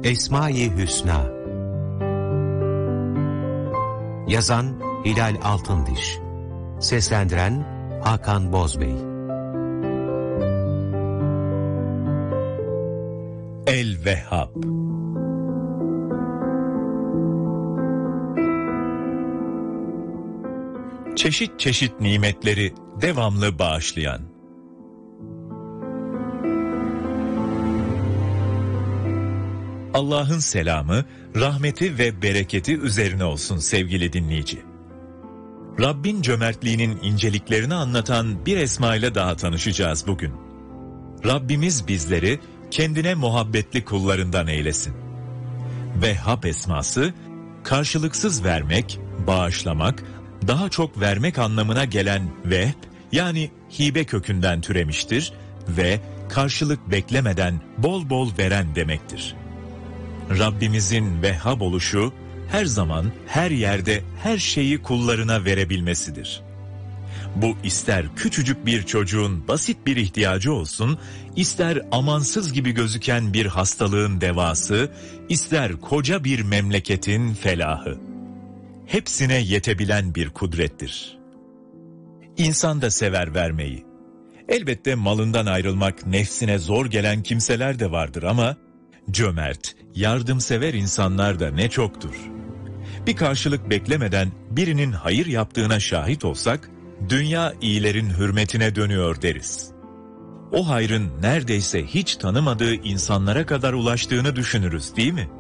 Esma-i Hüsna. Yazan Hilal Altındiş. Seslendiren Hakan Bozbey. El-Vehhab. Çeşit çeşit nimetleri devamlı bağışlayan. Allah'ın selamı, rahmeti ve bereketi üzerine olsun sevgili dinleyici. Rabbin cömertliğinin inceliklerini anlatan bir esma ile daha tanışacağız bugün. Rabbimiz bizleri kendine muhabbetli kullarından eylesin. Vehhab esması, karşılıksız vermek, bağışlamak, daha çok vermek anlamına gelen vehb, yani hibe kökünden türemiştir ve karşılık beklemeden bol bol veren demektir. Rabbimizin Vehhab oluşu, her zaman, her yerde, her şeyi kullarına verebilmesidir. Bu ister küçücük bir çocuğun basit bir ihtiyacı olsun, ister amansız gibi gözüken bir hastalığın devası, ister koca bir memleketin felahı. Hepsine yetebilen bir kudrettir. İnsan da sever vermeyi. Elbette malından ayrılmak nefsine zor gelen kimseler de vardır ama cömert, yardımsever insanlar da ne çoktur. Bir karşılık beklemeden birinin hayır yaptığına şahit olsak, dünya iyilerin hürmetine dönüyor deriz. O hayrın neredeyse hiç tanımadığı insanlara kadar ulaştığını düşünürüz, değil mi?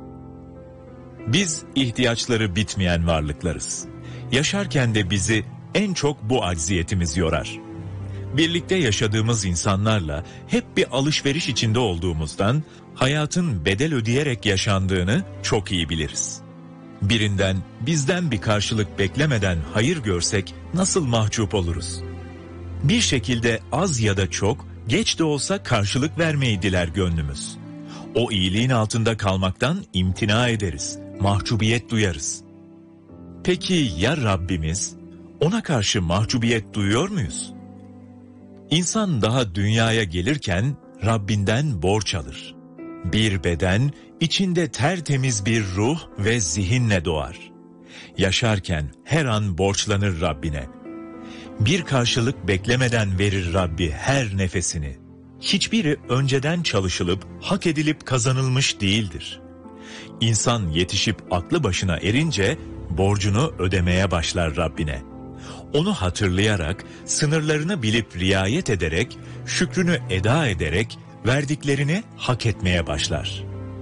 Biz ihtiyaçları bitmeyen varlıklarız. Yaşarken de bizi en çok bu acziyetimiz yorar. Birlikte yaşadığımız insanlarla hep bir alışveriş içinde olduğumuzdan hayatın bedel ödeyerek yaşandığını çok iyi biliriz. Birinden, bizden bir karşılık beklemeden hayır görsek nasıl mahcup oluruz? Bir şekilde az ya da çok, geç de olsa karşılık vermeyi diler gönlümüz. O iyiliğin altında kalmaktan imtina ederiz, mahcubiyet duyarız. Peki ya Rabbimiz? Ona karşı mahcubiyet duyuyor muyuz? İnsan daha dünyaya gelirken Rabbinden borç alır. Bir beden, içinde tertemiz bir ruh ve zihinle doğar. Yaşarken her an borçlanır Rabbine. Bir karşılık beklemeden verir Rabbi her nefesini. Hiçbiri önceden çalışılıp, hak edilip kazanılmış değildir. İnsan yetişip aklı başına erince borcunu ödemeye başlar Rabbine. Onu hatırlayarak, sınırlarını bilip riayet ederek, şükrünü eda ederek, verdiklerini hak etmeye başlar.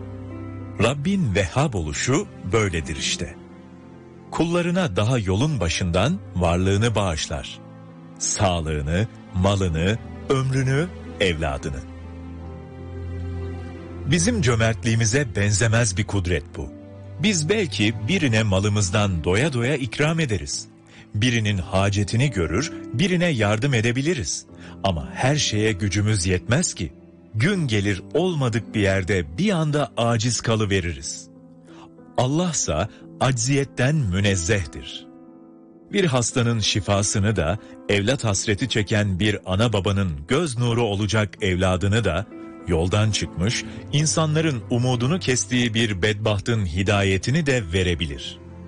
Rabbin Vehhab oluşu böyledir işte. Kullarına daha yolun başından varlığını bağışlar. Sağlığını, malını, ömrünü, evladını. Bizim cömertliğimize benzemez bir kudret bu. Biz belki birine malımızdan doya doya ikram ederiz. Birinin hacetini görür, birine yardım edebiliriz. Ama her şeye gücümüz yetmez ki. Gün gelir olmadık bir yerde bir anda aciz kalıveririz. Allah'sa acziyetten münezzehtir. Bir hastanın şifasını da, evlat hasreti çeken bir ana babanın göz nuru olacak evladını da, yoldan çıkmış, insanların umudunu kestiği bir bedbahtın hidayetini de verebilir.